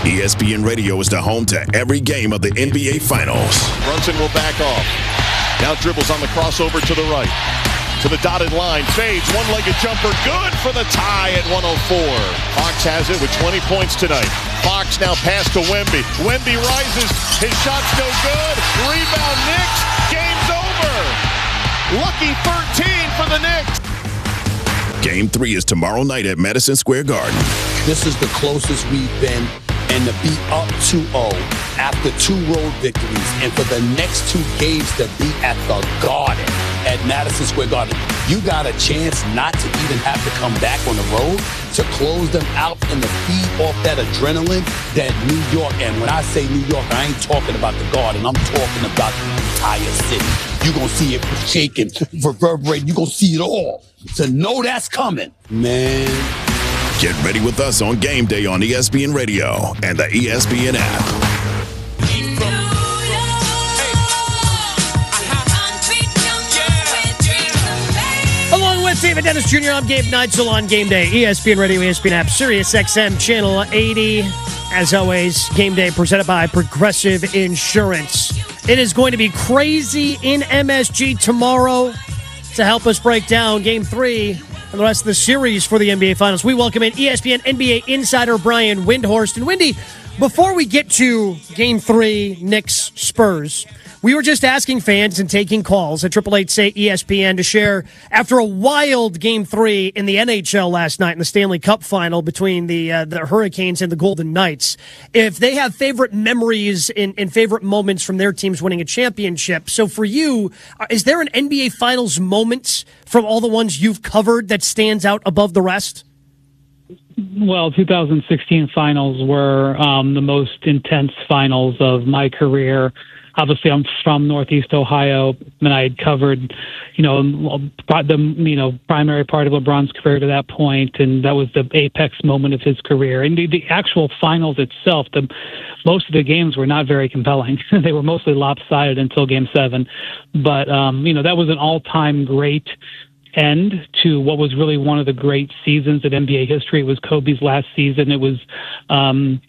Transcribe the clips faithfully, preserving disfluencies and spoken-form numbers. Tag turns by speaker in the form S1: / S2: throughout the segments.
S1: E S P N Radio is the home to every game of the N B A Finals.
S2: Brunson will back off. Now dribbles on the crossover to the right. To the dotted line. Fades. One-legged jumper. Good for the tie at one oh four. Fox has it with twenty points tonight. Fox now pass to Wemby. Wemby rises. His shot's no good. Rebound Knicks. Game's over. Lucky thirteen for the Knicks.
S1: Game three is tomorrow night at Madison Square Garden.
S3: This is the closest we've been, and to be up two oh after two road victories, and for the next two games to be at the Garden, at Madison Square Garden, you got a chance not to even have to come back on the road to close them out and to feed off that adrenaline that New York, and when I say New York, I ain't talking about the Garden, I'm talking about the entire city. You're going to see it shaking, reverberating, you're going to see it all. To know that's coming, man.
S1: Get ready with us on game day on E S P N Radio and the E S P N app.
S4: Along with David Dennis Junior, I'm Gabe Neitzel on Game Day. E S P N Radio, E S P N app, Sirius X M, Channel eighty. As always, Game Day presented by Progressive Insurance. It is going to be crazy in M S G tomorrow. To help us break down Game three and the rest of the series for the N B A Finals, we welcome in E S P N N B A insider Brian Windhorst. And Windy, before we get to Game three, Knicks Spurs, we were just asking fans and taking calls at triple eight say E S P N to share after a wild Game three in the N H L last night in the Stanley Cup final between the uh, the Hurricanes and the Golden Knights. If they have favorite memories and, and favorite moments from their teams winning a championship. So for you, is there an N B A Finals moment from all the ones you've covered that stands out above the rest?
S5: Well, two thousand sixteen finals were um, the most intense finals of my career. Obviously, I'm from Northeast Ohio, and I had covered, you know, the you know primary part of LeBron's career to that point, and that was the apex moment of his career. And the, the actual finals itself, the most of the games were not very compelling. They were mostly lopsided until Game Seven, but um, you know that was an all-time great end to what was really one of the great seasons in N B A history. It was Kobe's last season. It was um,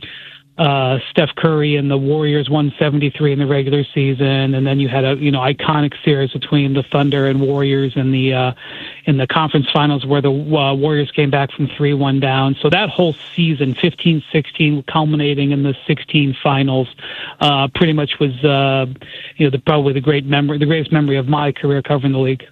S5: uh, Steph Curry and the Warriors won seventy-three in the regular season, and then you had a you know iconic series between the Thunder and Warriors in the uh, in the conference finals where the uh, Warriors came back from three one down. So that whole season, fifteen sixteen, culminating in the sixteen finals, uh, pretty much was uh, you know the, probably the great memory, the greatest memory of my career covering the league.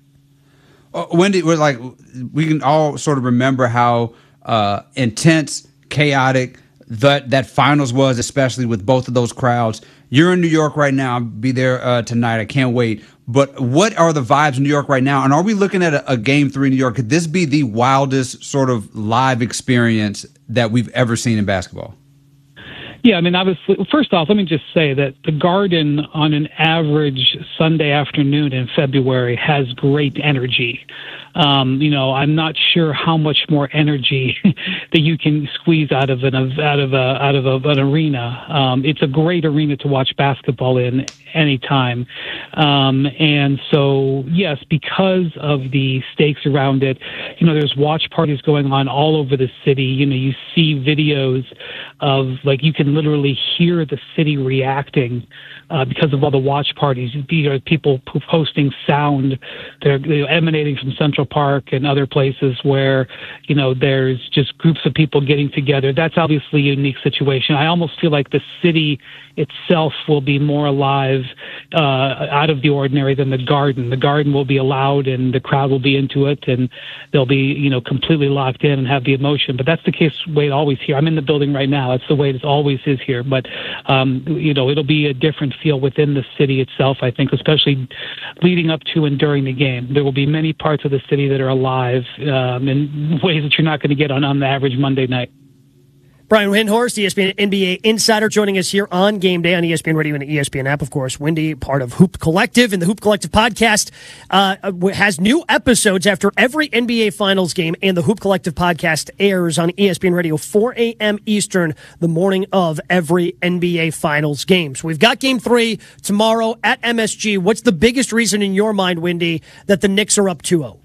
S6: Uh, Wendy, we're like we can all sort of remember how uh, intense, chaotic that that finals was, especially with both of those crowds. You're in New York right now. I'll be there uh, tonight. I can't wait. But what are the vibes in New York right now? And are we looking at a, a game three in New York? Could this be the wildest sort of live experience that we've ever seen in basketball?
S5: Yeah, I mean, obviously, first off, let me just say that the Garden on an average Sunday afternoon in February has great energy. Um, you know, I'm not sure how much more energy that you can squeeze out of an out of a out of a, an arena. Um, it's a great arena to watch basketball in anytime, um, and so yes, because of the stakes around it, you know, there's watch parties going on all over the city. You know, you see videos of like you can literally hear the city reacting uh, because of all the watch parties. You know, people posting sound they're, they're emanating from Central Park and other places where, you know, there's just groups of people getting together. That's obviously a unique situation. I almost feel like the city itself will be more alive, uh, out of the ordinary than the Garden. The Garden will be loud and the crowd will be into it and they'll be, you know, completely locked in and have the emotion. But that's the case way it always here. I'm in the building right now. That's the way it always is here. But, um, you know, it'll be a different feel within the city itself, I think, especially leading up to and during the game. There will be many parts of the city that are alive um, in ways that you're not going to get on, on the average Monday night.
S4: Brian Windhorst, E S P N N B A insider, joining us here on Game Day on E S P N Radio and the E S P N app. Of course, Windy, part of Hoop Collective, and the Hoop Collective podcast uh, has new episodes after every N B A Finals game, and the Hoop Collective podcast airs on E S P N Radio four a.m. Eastern the morning of every N B A Finals game. So we've got Game three tomorrow at M S G. What's the biggest reason in your mind, Windy, that the Knicks are up two oh?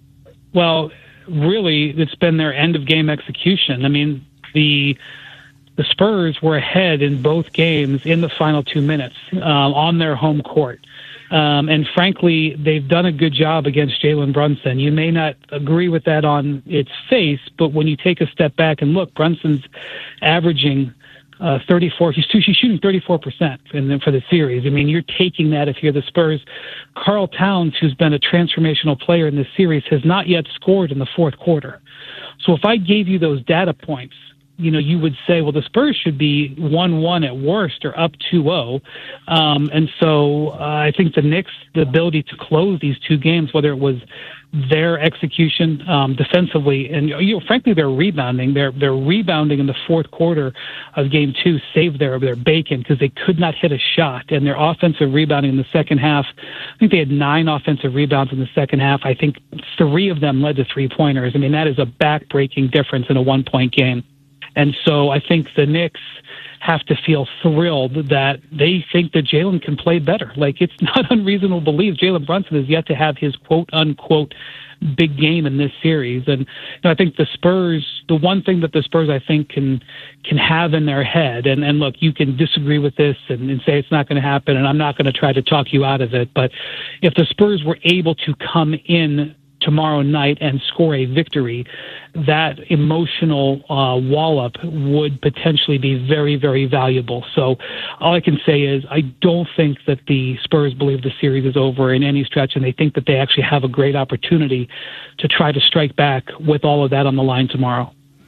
S5: Well, really, it's been their end-of-game execution. I mean, The the Spurs were ahead in both games in the final two minutes um, on their home court. Um, and frankly, they've done a good job against Jalen Brunson. You may not agree with that on its face, but when you take a step back and look, Brunson's averaging uh, thirty-four. He's, he's shooting thirty-four percent in the, for the series. I mean, you're taking that if you're the Spurs. Karl Towns, who's been a transformational player in this series, has not yet scored in the fourth quarter. So if I gave you those data points, you know, you would say, well, the Spurs should be one one at worst or up two oh. Um, and so uh, I think the Knicks, the ability to close these two games, whether it was their execution um, defensively and, you know, frankly, their rebounding, their their rebounding in the fourth quarter of game two saved their, their bacon because they could not hit a shot. And their offensive rebounding in the second half, I think they had nine offensive rebounds in the second half. I think three of them led to three-pointers. I mean, that is a back-breaking difference in a one-point game. And so I think the Knicks have to feel thrilled that they think that Jalen can play better. Like, it's not unreasonable to believe Jalen Brunson has yet to have his quote-unquote big game in this series. And you know, I think the Spurs, the one thing that the Spurs, I think, can can have in their head, and, and look, you can disagree with this and, and say it's not going to happen, and I'm not going to try to talk you out of it, but if the Spurs were able to come in tomorrow night and score a victory, that emotional uh, wallop would potentially be very, very valuable. So all I can say is I don't think that the Spurs believe the series is over in any stretch, and they think that they actually have a great opportunity to try to strike back with all of that on the line tomorrow.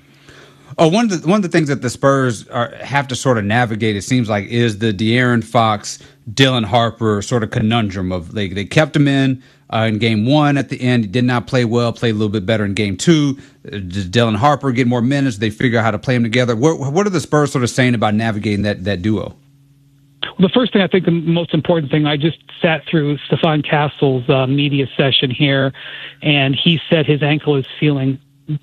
S6: Oh, one of the one of the things that the Spurs are, have to sort of navigate, it seems like, is the De'Aaron Fox, Dylan Harper sort of conundrum of they they kept him in uh, in game one at the end. He did not play well, played a little bit better in game two. Uh, does Dylan Harper get more minutes? They figure out how to play them together. What, what are the Spurs sort of saying about navigating that that duo?
S5: Well, the first thing, I think the most important thing, I just sat through Stefan Castle's uh, media session here, and he said his ankle is feeling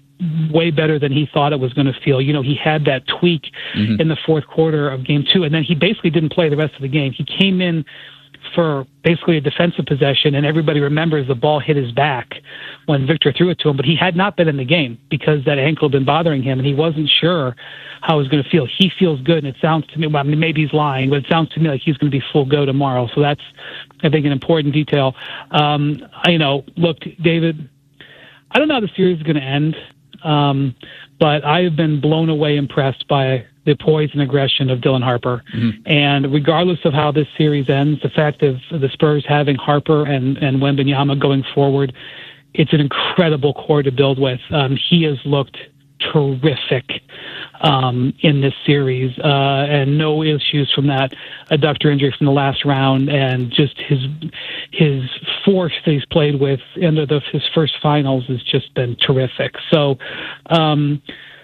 S5: way better than he thought it was going to feel. You know, he had that tweak mm-hmm. in the fourth quarter of game two, and then he basically didn't play the rest of the game. He came in for basically a defensive possession, and everybody remembers the ball hit his back when Victor threw it to him, but he had not been in the game because that ankle had been bothering him, and he wasn't sure how he was going to feel. He feels good, and it sounds to me, well, I mean, maybe he's lying, but it sounds to me like he's going to be full go tomorrow. So that's, I think, an important detail. Um, you know, look, David, I don't know how the series is going to end. Um, but I have been blown away impressed by the poise and aggression of Dylan Harper. Mm-hmm. And regardless of how this series ends, the fact of the Spurs having Harper and, and Wembanyama going forward, it's an incredible core to build with. Um, he has looked terrific um, in this series, uh, and no issues from that adductor injury from the last round, and just his his force that he's played with in the, his first finals has just been terrific. So um,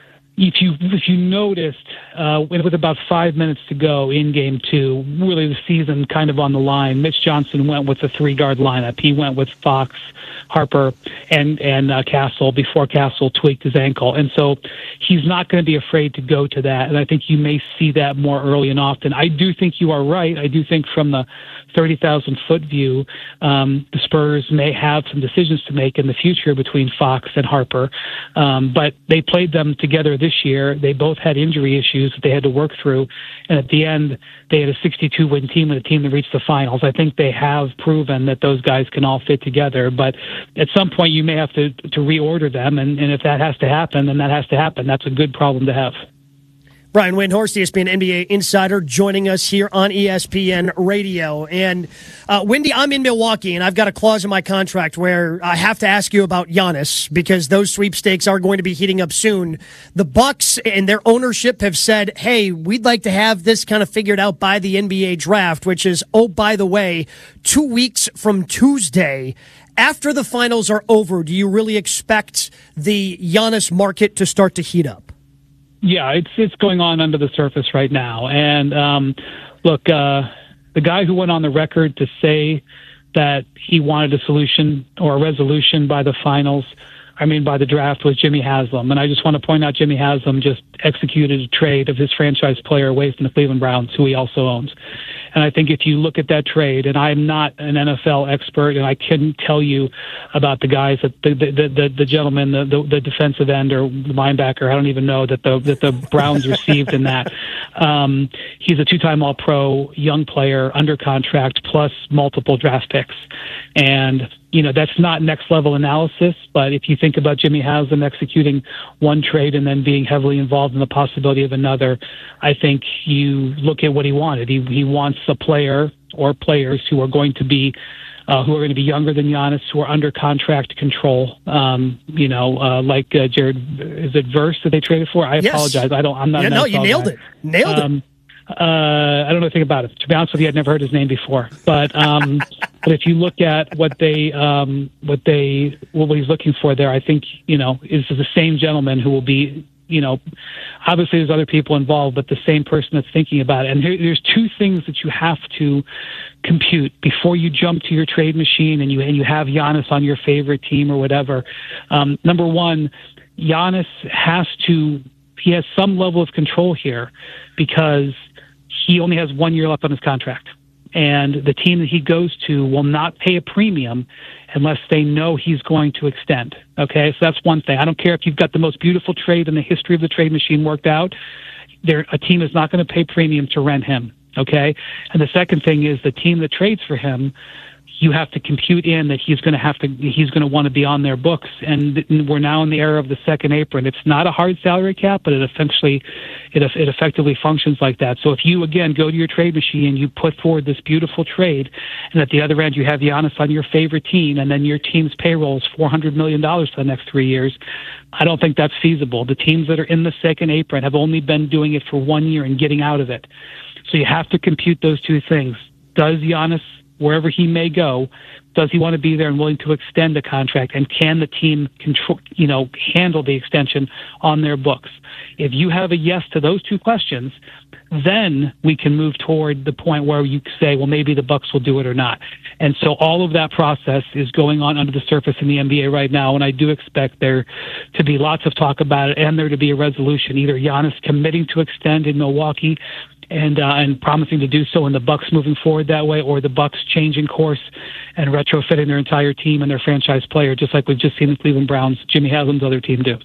S5: if you if you noticed, uh, with about five minutes to go in game two, really the season kind of on the line, Mitch Johnson went with a three-guard lineup. He went with Fox, Harper, and and uh, Castle before Castle tweaked his ankle. And so he's not going to be afraid to go to that. And I think you may see that more early and often. I do think you are right. I do think from the thirty thousand foot view, um, the Spurs may have some decisions to make in the future between Fox and Harper. Um, but they played them together this year. They both had injury issues that they had to work through. And at the end, they had a sixty-two win team and a team that reached the finals. I think they have proven that those guys can all fit together. But at some point, you may have to, to reorder them. And, and if that has to happen, then that has to happen. That's a good problem to have.
S4: Brian Windhorst, E S P N N B A insider, joining us here on E S P N Radio. And, uh, Wendy, I'm in Milwaukee, and I've got a clause in my contract where I have to ask you about Giannis because those sweepstakes are going to be heating up soon. The Bucks and their ownership have said, hey, we'd like to have this kind of figured out by the N B A draft, which is, oh, by the way, two weeks from Tuesday. After the finals are over, do you really expect the Giannis market to start to heat up?
S5: Yeah, it's it's going on under the surface right now. And um, look, uh, the guy who went on the record to say that he wanted a solution or a resolution by the finals, I mean by the draft, was Jimmy Haslam. And I just want to point out Jimmy Haslam just executed a trade of his franchise player away from the Cleveland Browns, who he also owns. And I think if you look at that trade, and I'm not an N F L expert, and I couldn't tell you about the guys that the the the, the gentleman, the, the the defensive end or linebacker, I don't even know that the that the Browns received in that. Um, he's a two-time All-Pro, young player, under contract, plus multiple draft picks, and you know, that's not next level analysis, but if you think about Jimmy Haslam executing one trade and then being heavily involved in the possibility of another, I think you look at what he wanted. He he wants a player or players who are going to be uh, who are going to be younger than Giannis, who are under contract control. Um, you know, uh, like uh, Jared, is it Verse that they traded for? I
S4: yes.
S5: apologize. I don't. I'm not.
S4: Yeah,
S5: an
S4: no,
S5: N F L
S4: you nailed
S5: guy.
S4: it. Nailed um, it.
S5: Uh, I don't know anything about it. To be honest with you, I'd never heard his name before. But um, but if you look at what they um, what they what he's looking for there, I think you know is the same gentleman who will be you know obviously there's other people involved, but the same person that's thinking about it. And here, there's two things that you have to compute before you jump to your trade machine and you and you have Giannis on your favorite team or whatever. Um, number one, Giannis has to he has some level of control here because he only has one year left on his contract, and the team that he goes to will not pay a premium unless they know he's going to extend. Okay, so that's one thing. I don't care if you've got the most beautiful trade in the history of the trade machine worked out. There, a team is not going to pay premium to rent him. Okay, and the second thing is the team that trades for him, you have to compute in that he's going to have to, he's going to want to be on their books. And we're now in the era of the second apron. It's not a hard salary cap, but it essentially, it, it effectively functions like that. So if you, again, go to your trade machine and you put forward this beautiful trade, and at the other end you have Giannis on your favorite team, and then your team's payroll is four hundred million dollars for the next three years, I don't think that's feasible. The teams that are in the second apron have only been doing it for one year and getting out of it. So you have to compute those two things. Does Giannis, wherever he may go, does he want to be there and willing to extend a contract? And can the team control, you know, handle the extension on their books? If you have a yes to those two questions, then we can move toward the point where you say, well, maybe the Bucks will do it or not. And so all of that process is going on under the surface in the N B A right now. And I do expect there to be lots of talk about it and there to be a resolution, either Giannis committing to extend in Milwaukee and uh, and promising to do so, and the Bucks moving forward that way, or the Bucks changing course and retrofitting their entire team and their franchise player, just like we've just seen the Cleveland Browns, Jimmy Haslam's other team, do.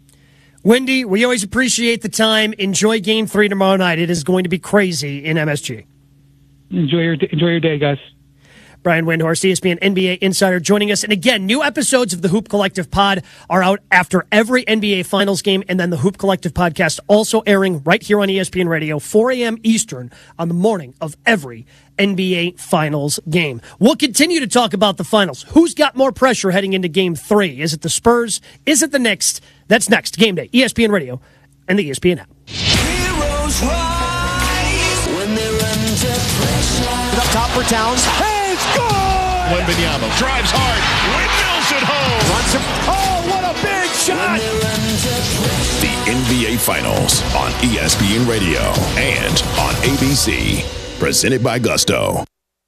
S4: Wendy, we always appreciate the time. Enjoy Game Three tomorrow night. It is going to be crazy in M S G.
S5: Enjoy your enjoy your day, guys.
S4: Brian Windhorst, E S P N N B A Insider, joining us. And again, new episodes of the Hoop Collective Pod are out after every N B A Finals game, and then the Hoop Collective Podcast also airing right here on E S P N Radio, four a.m. Eastern on the morning of every N B A Finals game. We'll continue to talk about the Finals. Who's got more pressure heading into Game three? Is it the Spurs? Is it the Knicks? That's next. Game Day, E S P N Radio and the E S P N app.
S7: Heroes rise when they're under pressure. Up top for Towns. Hey!
S2: Wembanyama drives hard, windmills it home.
S7: Runs him. Oh, what a big shot!
S1: The N B A Finals on E S P N Radio and on A B C. Presented by Gusto.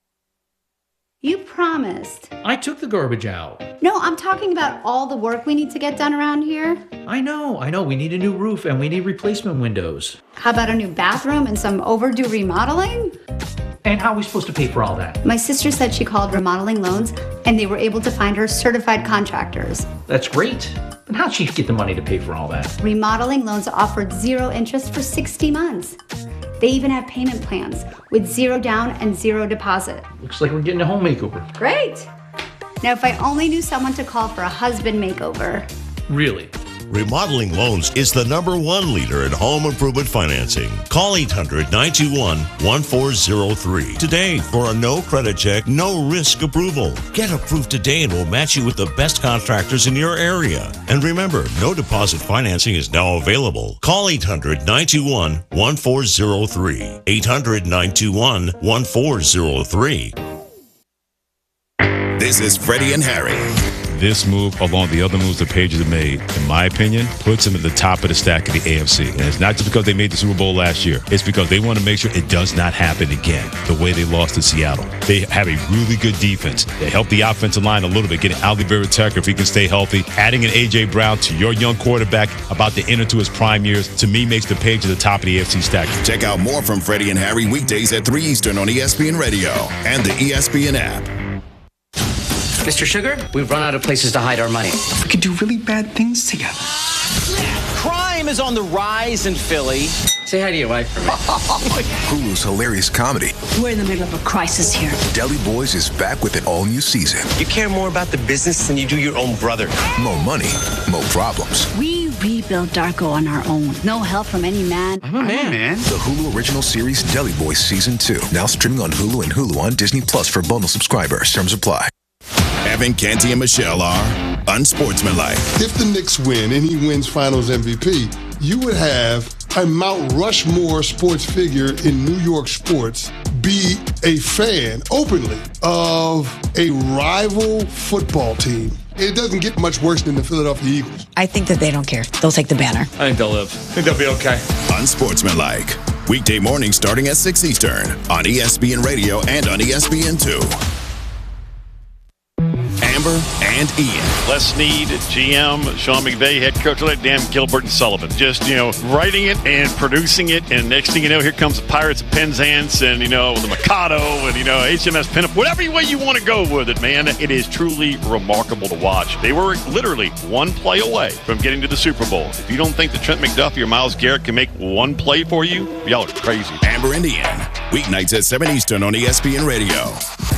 S8: You promised.
S9: I took the garbage out.
S8: No, I'm talking about all the work we need to get done around here.
S9: I know, I know. We need a new roof and we need replacement windows.
S8: How about a new bathroom and some overdue remodeling?
S9: And how are we supposed to pay for all that?
S8: My sister said she called Remodeling Loans and they were able to find her certified contractors.
S9: That's great. But how'd she get the money to pay for all that?
S8: Remodeling Loans offered zero interest for sixty months. They even have payment plans with zero down and zero deposit.
S9: Looks like we're getting a home makeover.
S8: Great. Now, if I only knew someone to call for a husband makeover.
S9: Really?
S10: Remodeling Loans is the number one leader in home improvement financing. Call eight hundred, nine two one, one four zero three today for a no credit check, no risk approval. Get approved today and we'll match you with the best contractors in your area. And remember, no deposit financing is now available. Call eight hundred, nine two one, one four zero three. eight hundred, nine two one, one four zero three.
S1: This is Freddie and Harry.
S11: this move, along the other moves the Patriots have made, in my opinion, puts them at the top of the stack of the A F C. And it's not just because they made the Super Bowl last year. It's because they want to make sure it does not happen again, the way they lost to Seattle. They have a really good defense. They help the offensive line a little bit, getting Ali Vera-Tucker if he can stay healthy. Adding an A J. Brown to your young quarterback about to enter to his prime years, to me, makes the Patriots at the top of the A F C stack.
S1: Check out more from Freddie and Harry weekdays at three Eastern on E S P N Radio and the E S P N app.
S12: Mister Sugar, we've run out of places to hide our money.
S13: We could do really bad things together.
S14: Crime is on the rise in Philly.
S12: Say hi to your wife for me.
S15: Hulu's hilarious comedy,
S16: We're in the middle of a crisis here.
S15: Deli Boys, is back with an all-new season.
S14: You care more about the business than you do your own brother.
S15: More money, more problems.
S16: We rebuilt Darko on our own. No help from any man.
S14: I'm a man.
S13: Man.
S15: The Hulu original series Deli Boys Season two. Now streaming on Hulu and Hulu on Disney Plus for bundle subscribers. Terms apply.
S1: Evan Canty and Michelle are unsportsmanlike.
S17: If the Knicks win and he wins Finals M V P, you would have a Mount Rushmore sports figure in New York sports be a fan openly of a rival football team. It doesn't get much worse than the Philadelphia Eagles.
S18: I think that they don't care. They'll take the banner.
S14: I think they'll live. I think they'll be okay.
S1: Unsportsmanlike. Weekday mornings starting at six Eastern on E S P N Radio and on E S P N two. Amber and Ian.
S2: Les Snead, G M, Sean McVay, head coach, like Dan Gilbert and Sullivan. Just, you know, writing it and producing it, and next thing you know, here comes the Pirates of Penzance and, you know, the Mikado and, you know, H M S Pinup. Whatever way you want to go with it, man, it is truly remarkable to watch. They were literally one play away from getting to the Super Bowl. If you don't think that Trent McDuffie or Myles Garrett can make one play for you, y'all are crazy.
S1: Amber and Ian. Weeknights at seven Eastern on E S P N Radio.